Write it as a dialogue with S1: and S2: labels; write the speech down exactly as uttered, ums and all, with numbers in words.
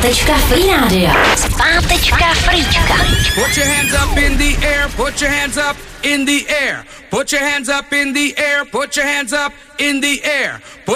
S1: Pátečka Free Rádia. Pátečka Freečka.
S2: Put your hands up in the air, put your hands up in the air. Put your hands up in the air, put your hands up in the air. Put